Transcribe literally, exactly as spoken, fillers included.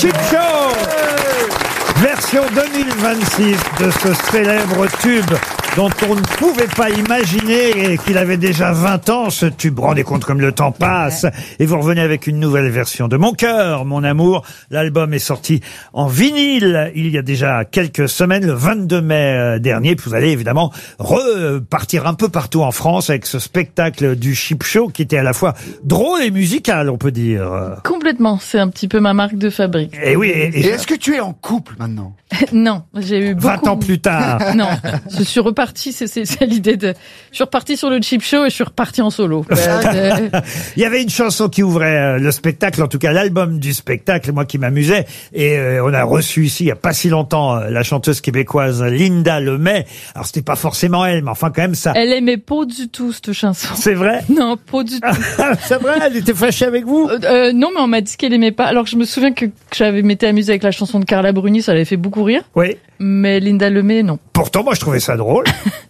Chip Show, version deux mille vingt-six de ce célèbre tube dont on ne pouvait pas imaginer qu'il avait déjà vingt ans, ce tube. Rendez compte comme le temps passe. Et vous revenez avec une nouvelle version de Mon cœur, mon amour. L'album est sorti en vinyle il y a déjà quelques semaines, le vingt-deux mai dernier. Puis vous allez évidemment repartir un peu partout en France avec ce spectacle du Chip Show qui était à la fois drôle et musical, on peut dire. Complètement, c'est un petit peu ma marque de fabrique. Et oui. Et, Et est-ce que tu es en couple maintenant? Non, j'ai eu beaucoup... vingt ans plus tard. Non, je suis reparti, c'est, c'est, c'est l'idée de... Je suis reparti sur le Chip Show et je suis reparti en solo. Euh, Il y avait une chanson qui ouvrait euh, le spectacle, en tout cas l'album du spectacle, moi qui m'amusais. Et euh, on a reçu ici, il n'y a pas si longtemps, euh, la chanteuse québécoise Linda Lemay. Alors c'était pas forcément elle, mais enfin quand même ça. Elle aimait pas du tout cette chanson. C'est vrai? Non, pas du tout. C'est vrai, elle était fâchée avec vous? Euh, euh, non, mais on m'a dit qu'elle aimait pas. Alors je me souviens que, que j'avais m'étais amusée avec la chanson de Carla Bruni, ça l'avait fait beaucoup rire. Oui. Mais Linda Lemay, non. Pourtant, moi, je trouvais ça drôle.